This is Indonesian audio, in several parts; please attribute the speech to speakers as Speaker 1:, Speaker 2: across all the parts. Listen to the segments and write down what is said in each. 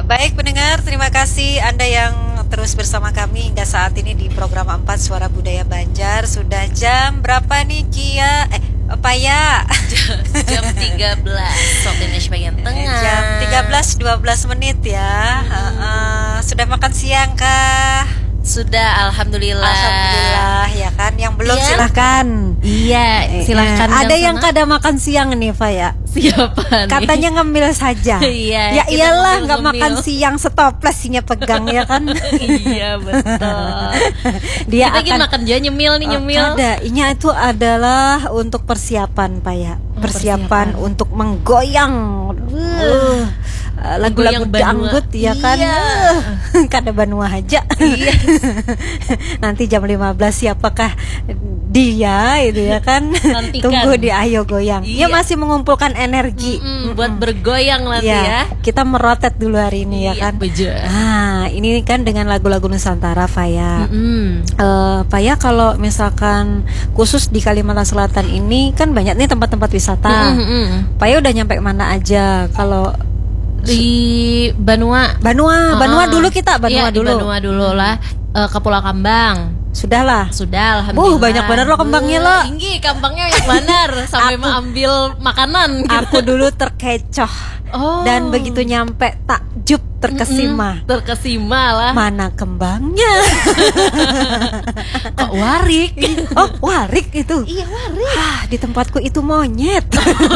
Speaker 1: Baik pendengar, terima kasih Anda yang terus bersama kami hingga saat ini di program 4 Suara Budaya Banjar. Sudah jam berapa nih Kia? Paya?
Speaker 2: Jam 13 waktu Indonesia bagian tengah.
Speaker 1: Jam 13.12 menit ya. Sudah makan siang kah?
Speaker 2: Sudah, alhamdulillah.
Speaker 1: Alhamdulillah ya kan. Yang belum
Speaker 2: Iya.
Speaker 1: silahkan.
Speaker 2: Iya, silahkan.
Speaker 1: Ada yang kada makan siang nih Faya.
Speaker 2: Siapa nih?
Speaker 1: Katanya ngemil saja.
Speaker 2: Iya,
Speaker 1: Ya
Speaker 2: kita
Speaker 1: iyalah nggak
Speaker 2: ngemil-ngemil.
Speaker 1: makan siang, stoples sinya pegang ya kan.
Speaker 2: Iya betul.
Speaker 1: Dia
Speaker 2: Kita lagi
Speaker 1: akan
Speaker 2: makan juga nyemil nih nyemil.
Speaker 1: Ada, ini itu adalah untuk persiapan Pak ya. Persiapan untuk menggoyang. Lagu-lagu
Speaker 2: Menggoyang Banua.
Speaker 1: dangdut ya kan.
Speaker 2: Iya.
Speaker 1: Kada Banua aja.
Speaker 2: Iya.
Speaker 1: Nanti jam 15 siapakah dia itu ya kan.
Speaker 2: Nantikan.
Speaker 1: Tunggu di Ayo Goyang. Dia
Speaker 2: Iya.
Speaker 1: masih mengumpulkan energi.
Speaker 2: Buat bergoyang nanti ya.
Speaker 1: Kita merotet dulu hari ini ya
Speaker 2: Iya,
Speaker 1: kan.
Speaker 2: betul.
Speaker 1: Ini kan dengan lagu-lagu Nusantara Faya. Faya kalau misalkan khusus di Kalimantan Selatan ini kan banyak nih tempat-tempat wisata. Faya udah nyampe mana aja kalau
Speaker 2: Di Banua.
Speaker 1: Banua dulu kita
Speaker 2: Iya, di
Speaker 1: dulu.
Speaker 2: Banua dulu lah. Ke Pulau Kambang.
Speaker 1: Sudahlah.
Speaker 2: Sudah, alhamdulillah.
Speaker 1: Banyak bener lo kembangnya lo.
Speaker 2: Tinggi, kampangnya banyak bener. Sampai mengambil makanan.
Speaker 1: Aku dulu terkecoh.
Speaker 2: Oh.
Speaker 1: Dan begitu nyampe takjub terkesima.
Speaker 2: Terkesima lah.
Speaker 1: Mana kembangnya?
Speaker 2: Kok warik?
Speaker 1: Oh, warik itu.
Speaker 2: Iya, warik.
Speaker 1: Di tempatku itu monyet.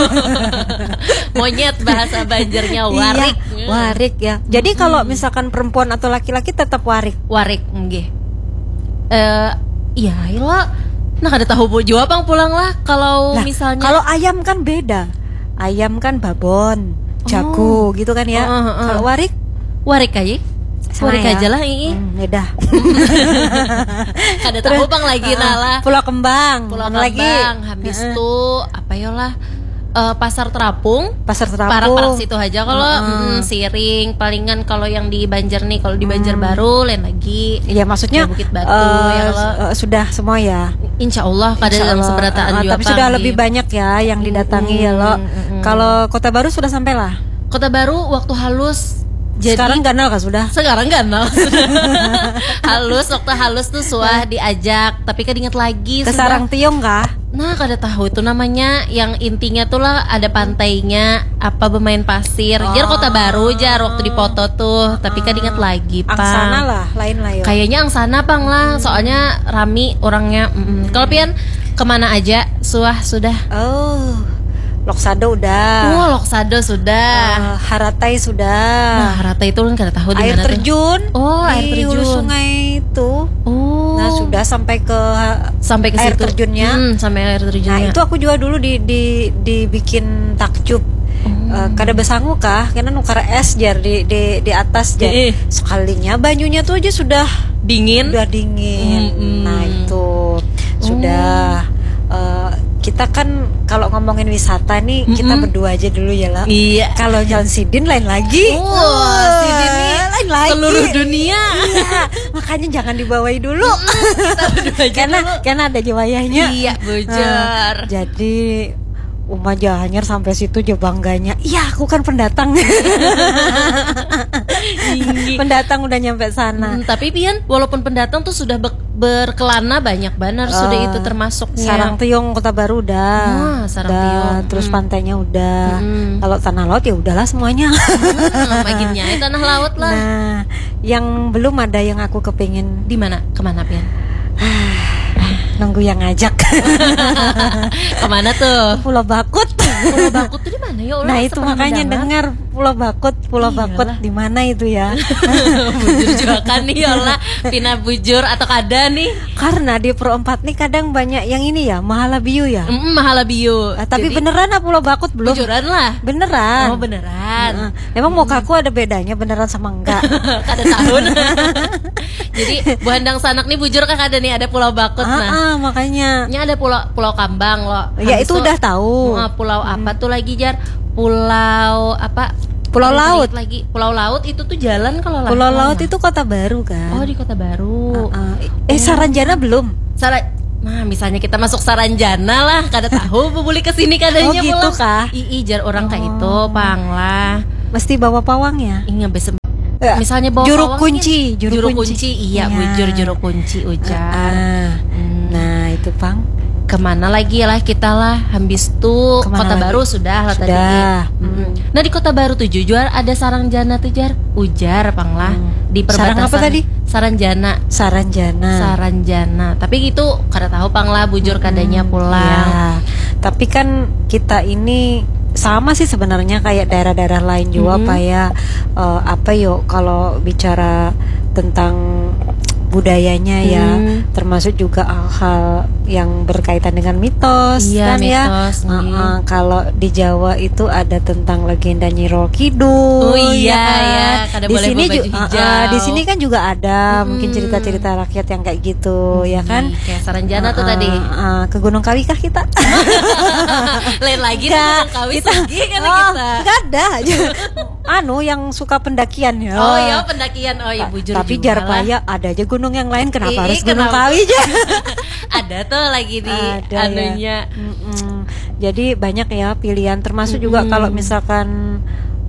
Speaker 2: Monyet bahasa Banjarnya warik.
Speaker 1: Iya, warik ya. Jadi kalau misalkan perempuan atau laki-laki tetap warik.
Speaker 2: Warik, nggih. Iya, lah. Nah, kada tahu bu jawab bang pulang lah. Kalau
Speaker 1: Lah,
Speaker 2: misalnya
Speaker 1: kalau ayam kan beda. Ayam kan babon, jago gitu kan ya. Kalau warik
Speaker 2: warik aja.
Speaker 1: sama
Speaker 2: Warik
Speaker 1: ya.
Speaker 2: aja lah ini.
Speaker 1: Beda.
Speaker 2: Kada tahu bang lagi nalah.
Speaker 1: Pulau Kembang.
Speaker 2: Pulau
Speaker 1: Mana
Speaker 2: Kambang, habis itu apa ya lah? Pasar Terapung.
Speaker 1: Pasar
Speaker 2: Para
Speaker 1: Terapung.
Speaker 2: situ aja kalau Siring palingan kalau yang di Banjar nih, kalau di Banjarbaru lain lagi.
Speaker 1: Iya maksudnya
Speaker 2: Kayak Bukit Batu ya kalau
Speaker 1: sudah semua ya.
Speaker 2: Insya Allah pada
Speaker 1: Insya
Speaker 2: dalam
Speaker 1: Allah.
Speaker 2: seberataan juga
Speaker 1: Tapi sudah lebih banyak ya yang didatangi ya lo. Kalau Kota Baru sudah sampai lah.
Speaker 2: Kota Baru waktu halus. Jadi
Speaker 1: Sekarang ganal kah sudah?
Speaker 2: sekarang ganal. Halus waktu halus tuh suah diajak, tapi kan inget lagi
Speaker 1: Ke
Speaker 2: sudah.
Speaker 1: Sarang Tiong kah?
Speaker 2: Nah, kada tahu itu namanya. Yang intinya tuh lah ada pantainya, apa bermain pasir. Jar Kota Baru jar waktu di foto tuh, tapi kan inget lagi, Pang.
Speaker 1: Angsana lah, lain lah ya.
Speaker 2: Kayaknya angsana Pang lah, soalnya rami orangnya. Kalau pian kemana aja? Sudah.
Speaker 1: Oh, Loksado udah.
Speaker 2: Wah, Loksado sudah.
Speaker 1: Haratai sudah.
Speaker 2: Nah, Harata itu kan kada tahu di
Speaker 1: Air
Speaker 2: mana tuh.
Speaker 1: terjun.
Speaker 2: Oh, air
Speaker 1: Di hulu
Speaker 2: terjun.
Speaker 1: sungai itu.
Speaker 2: Oh.
Speaker 1: Nah, sudah sampai ke
Speaker 2: Sampai ke
Speaker 1: air
Speaker 2: situ.
Speaker 1: terjunnya.
Speaker 2: Sampai air terjunnya.
Speaker 1: Nah, itu aku juga dulu dibikin takjub. Kada besangu kah? Karena nukar es jar di atas jar. Sekalinya banyunya tuh aja sudah
Speaker 2: dingin.
Speaker 1: dingin. Nah, itu sudah kita kan kalau ngomongin wisata nih kita berdua aja dulu ya lah.
Speaker 2: Iya.
Speaker 1: Kalau Jalan Sidin lain lagi.
Speaker 2: Sidin nih
Speaker 1: lain lagi.
Speaker 2: seluruh dunia.
Speaker 1: Iya, makanya jangan dibawahi dulu.
Speaker 2: Kita berdua aja dulu.
Speaker 1: karena ada jawayahnya.
Speaker 2: Iya, bocor.
Speaker 1: Jadi Uma Jahanyar sampai situ aja bangganya. Iya, aku kan pendatang. Pendatang udah nyampe sana.
Speaker 2: Tapi pian walaupun pendatang tuh sudah berkelana banyak banget sudah itu termasuknya.
Speaker 1: Sarang Tiong Kota Baru udah.
Speaker 2: Sarang
Speaker 1: Udah,
Speaker 2: Tiong.
Speaker 1: terus pantainya udah. Kalau tanah laut ya udahlah semuanya.
Speaker 2: Makin nyai tanah laut lah.
Speaker 1: Nah, yang belum ada yang aku kepingin
Speaker 2: Di mana? Kemana pian?
Speaker 1: nunggu yang ngajak.
Speaker 2: Kemana tuh?
Speaker 1: Pulau Bakut.
Speaker 2: Pulau Bakut tuh di mana ya?
Speaker 1: Nah, itu makanya dengar Pulau Bakut di mana itu ya?
Speaker 2: Bujur juga kan nih Yola. Pina bujur atau kada nih?
Speaker 1: Karena di Pro 4 nih kadang banyak yang ini ya, Mahalabiu ya.
Speaker 2: Mahalabiu.
Speaker 1: Tapi beneran Pulau Bakut belum?
Speaker 2: Bujuran lah.
Speaker 1: Beneran.
Speaker 2: Oh beneran.
Speaker 1: Emang mukaku ada bedanya beneran sama enggak?
Speaker 2: Kada tahun. Jadi Bu Handang Sanak nih bujur kan ada nih, ada Pulau Bakut
Speaker 1: Makanya.
Speaker 2: Ini ada Pulau Kambang loh.
Speaker 1: Ya itu udah tahu.
Speaker 2: Pulau apa tuh lagi jar? Pulau apa?
Speaker 1: Pulau Laut
Speaker 2: lagi. Pulau Laut itu tuh jalan kalau
Speaker 1: Pulau Laut itu Kota Baru kan?
Speaker 2: Oh di Kota Baru.
Speaker 1: Saranjana belum?
Speaker 2: Nah, misalnya kita masuk Saranjana lah, kada tahu bubuli kesini kadanya
Speaker 1: gitu
Speaker 2: pulang.
Speaker 1: kah?
Speaker 2: Jar orang kayak itu, Pang lah.
Speaker 1: Mesti bawa pawang ya?
Speaker 2: Ini misalnya bawa
Speaker 1: juru
Speaker 2: pawang
Speaker 1: kunci,
Speaker 2: mungkin juru kunci. Iya, bujur juru kunci Ujar.
Speaker 1: Nah itu Pang.
Speaker 2: Kemana lagi lah kita lah, habis itu Kota
Speaker 1: lagi?
Speaker 2: Baru sudah lah tadi. Nah di Kota Baru tuh Jujar ada Saranjana tuh Ujar Pang lah di perbatasan.
Speaker 1: Sarang apa tadi?
Speaker 2: Saranjana. Tapi gitu kada tahu Pang lah bujur kadanya pulang.
Speaker 1: Ya. Tapi kan kita ini sama sih sebenarnya kayak daerah-daerah lain juga Pak ya. Apa yuk kalau bicara tentang budayanya ya, termasuk juga hal yang berkaitan dengan mitos kan
Speaker 2: mitos,
Speaker 1: ya. Kalau di Jawa itu ada tentang legenda Nyi Roro Kidul.
Speaker 2: Oh iya
Speaker 1: kan? Di sini di sini kan juga ada mungkin cerita-cerita rakyat yang kayak gitu ya kan.
Speaker 2: Kayak Saranjana tuh tadi.
Speaker 1: Ke Gunung Kawi kah kita?
Speaker 2: Lain lagi Gunung Kawi kita.
Speaker 1: Gak ada aja. Yang suka pendakian ya.
Speaker 2: Oh iya pendakian. Oh iya bujur.
Speaker 1: Tapi Jarpaya ada aja gunung yang lain, kenapa harus
Speaker 2: kenapa?
Speaker 1: Gunung Kawi aja?
Speaker 2: Ada tuh lagi di anunya.
Speaker 1: Jadi banyak ya pilihan, termasuk juga kalau misalkan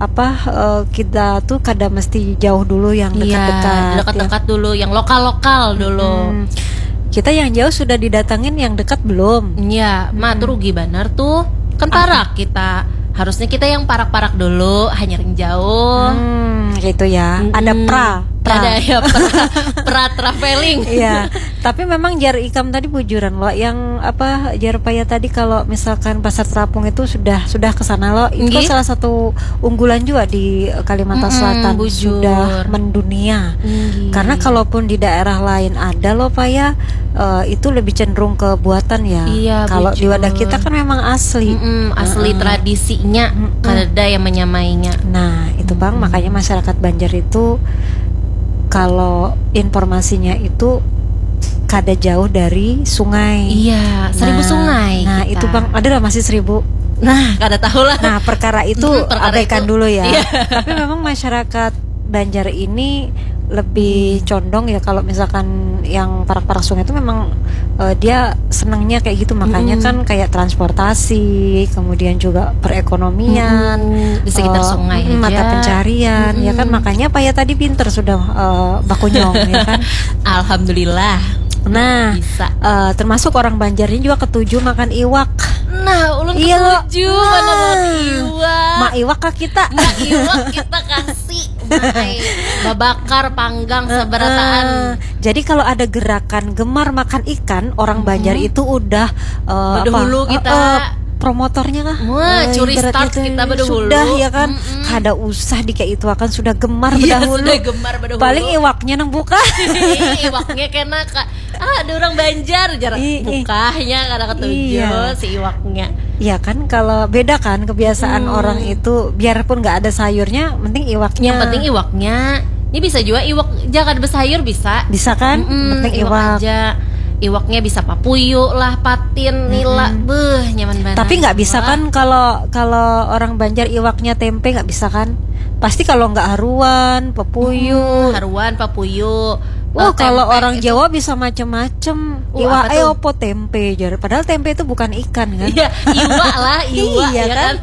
Speaker 1: kita tuh kada mesti jauh dulu yang
Speaker 2: dekat-dekat dulu, yang lokal dulu.
Speaker 1: Kita yang jauh sudah didatangin, yang dekat belum.
Speaker 2: Iya, tuh rugi benar tuh. Kan parak kita. Harusnya kita yang parak-parak dulu, hanya yang jauh.
Speaker 1: Gitu ya. Ada
Speaker 2: ada ya pra traveling.
Speaker 1: Iya. Tapi memang Jar Ikam tadi bujuran loh, yang Jarpaya tadi kalau misalkan Pasar Terapung itu sudah ke sana loh. Itu kan salah satu unggulan juga di Kalimantan Selatan, sudah mendunia. Karena kalaupun di daerah lain ada loh Pak ya, itu lebih cenderung ke buatan ya.
Speaker 2: Iya,
Speaker 1: kalau di wadah kita kan memang asli.
Speaker 2: Asli tradisinya, ada yang menyamainya.
Speaker 1: Nah, itu Bang, makanya masyarakat Banjar itu kalau informasinya itu kada jauh dari sungai.
Speaker 2: Iya, 1000 sungai.
Speaker 1: Nah, kita. Itu Bang, ada masih 1000.
Speaker 2: Nah, kada tahu lah.
Speaker 1: Nah, perkara itu abaikan dulu ya.
Speaker 2: Iya.
Speaker 1: Tapi memang masyarakat Banjar ini lebih condong ya kalau misalkan yang parak-parak sungai itu memang dia senangnya kayak gitu, makanya kan kayak transportasi, kemudian juga perekonomian
Speaker 2: di sekitar sungai aja.
Speaker 1: Mata pencarian ya kan, makanya Pak ya tadi pinter sudah bakunyong ya kan.
Speaker 2: Alhamdulillah.
Speaker 1: Nah,
Speaker 2: bisa.
Speaker 1: Termasuk orang Banjar ini juga ketujuh makan iwak.
Speaker 2: Nah, ulun ketujuh mana iwak.
Speaker 1: Mak iwak kah kita?
Speaker 2: Mak iwak kita kasih. Babakar panggang seberataan.
Speaker 1: Jadi kalau ada gerakan gemar makan ikan, orang Banjar itu udah
Speaker 2: berdahulu kita
Speaker 1: promotornya kah?
Speaker 2: Wah, curi start kita berdahulu.
Speaker 1: Sudah ya kan, kada usah dikayak itu akan sudah gemar berdahulu.
Speaker 2: Sudah gemar berdahulu.
Speaker 1: Paling iwaknya nang buka.
Speaker 2: Iwaknya kena ada orang Banjar jarak bukanya kada ketujuh si iwaknya.
Speaker 1: Iya kan, kalau beda kan kebiasaan orang itu, biarpun nggak ada sayurnya, penting iwaknya.
Speaker 2: Yang penting iwaknya. Ini bisa juga iwak jangan bersayur bisa.
Speaker 1: Bisa kan? Penting iwak
Speaker 2: aja. Iwaknya bisa papuyu lah, patin, nila, nyaman banget.
Speaker 1: Tapi nggak bisa kan kalau orang Banjar iwaknya tempe, nggak bisa kan? Pasti kalau nggak haruan, papuyu.
Speaker 2: Haruan, papuyu.
Speaker 1: Kalau orang Jawa bisa macem-macem. Iwak opo tempe, padahal tempe itu bukan ikan kan?
Speaker 2: Iya, iwak lah, iwak ya kan?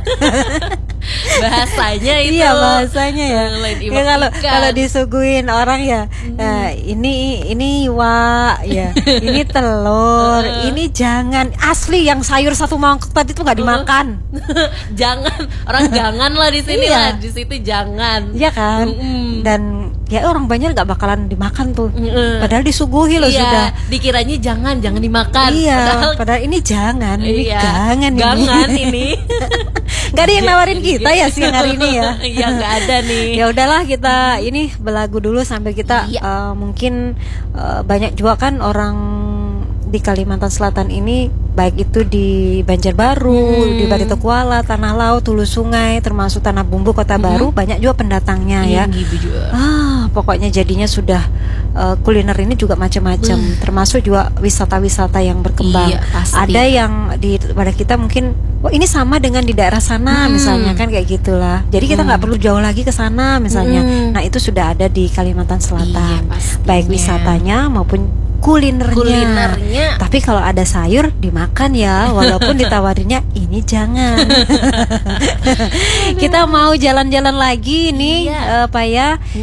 Speaker 2: Bahasanya itu.
Speaker 1: Iya, bahasanya ya. Kalau disuguhin orang ya, ini iwak ya, ini telur, ini jangan. Asli yang sayur satu mangkok tadi tuh nggak dimakan.
Speaker 2: Jangan, orang jangan lah di sini lah, di situ jangan.
Speaker 1: Iya kan? Dan ya orang Banjar nggak bakalan dimakan tuh. Padahal disuguhi loh sudah.
Speaker 2: Dikiranya jangan dimakan.
Speaker 1: Iya. Padahal ini jangan, ini gangan
Speaker 2: ini.
Speaker 1: Gak ada yang nawarin kita ya siang hari ini ya.
Speaker 2: Iya nggak ada nih.
Speaker 1: Ya udahlah kita ini belagu dulu sambil kita mungkin banyak juga kan orang di Kalimantan Selatan ini, baik itu di Banjarbaru, di Barito Kuala, Tanah Laut, Hulu Sungai, termasuk Tanah Bumbu, Kota Baru, banyak juga pendatangnya ya. Pokoknya jadinya sudah kuliner ini juga macam-macam, termasuk juga wisata-wisata yang berkembang. Ada yang di pada kita mungkin, ini sama dengan di daerah sana misalnya kan kayak gitulah. Jadi kita nggak perlu jauh lagi ke sana misalnya. Nah itu sudah ada di Kalimantan Selatan, baik wisatanya maupun kulinernya. Tapi kalau ada sayur dimakan ya, walaupun ditawarinnya ini jangan. Kita mau jalan-jalan lagi nih, Pak ya.